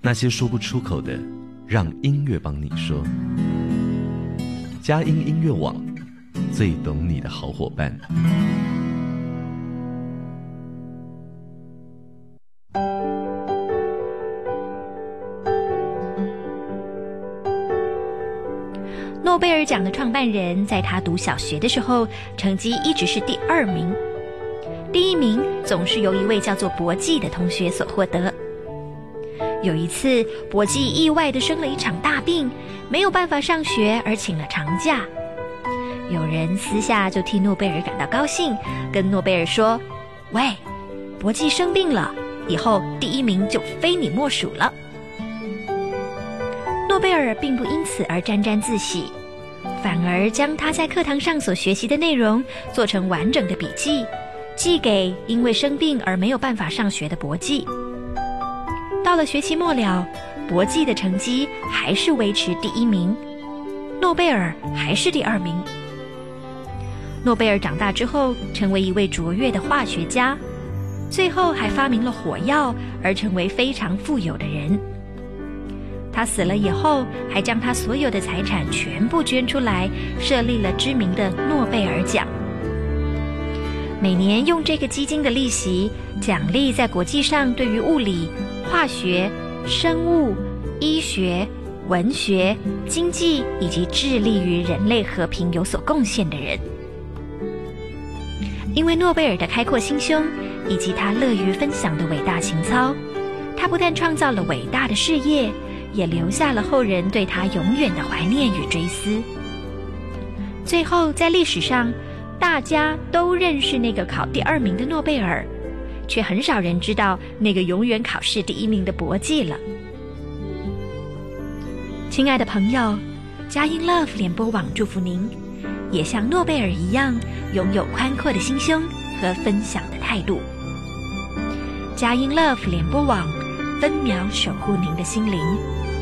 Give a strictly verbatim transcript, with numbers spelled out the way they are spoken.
那些说不出口的，让音乐帮你说。佳音音乐网，最懂你的好伙伴。 诺贝尔奖的创办人在他读小学的时候，成绩一直是第二名，第一名总是由一位叫做博济的同学所获得。有一次，博济意外地生了一场大病，没有办法上学，而请了长假。有人私下就替诺贝尔感到高兴，跟诺贝尔说：“喂，博济生病了，以后第一名就非你莫属了。”诺贝尔并不因此而沾沾自喜，反而将他在课堂上所学习的内容做成完整的笔记，寄给因为生病而没有办法上学的博济。到了学期末了，博济的成绩还是维持第一名，诺贝尔还是第二名。诺贝尔长大之后，成为一位卓越的化学家，最后还发明了火药，而成为非常富有的人。他死了以后，还将他所有的财产全部捐出来，设立了知名的诺贝尔奖。每年用这个基金的利息，奖励在国际上对于物理、化学、生物、医学、文学、经济以及致力于人类和平有所贡献的人。因为诺贝尔的开阔心胸以及他乐于分享的伟大情操，他不但创造了伟大的事业，也留下了后人对他永远的怀念与追思。最后，在历史上，大家都认识那个考第二名的诺贝尔，却很少人知道那个永远考试第一名的博济了。亲爱的朋友，佳音 Love 联播网祝福您，也像诺贝尔一样，拥有宽阔的心胸和分享的态度。佳音 Love 联播网，分秒守护您的心灵。